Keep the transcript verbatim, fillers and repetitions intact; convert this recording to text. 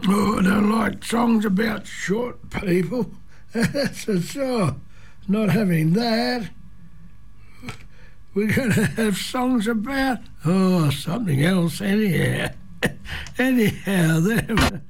Oh, I don't like songs about short people. That's for sure. Not having that. We're going to have songs about, oh, something else anyhow. Anyhow, there.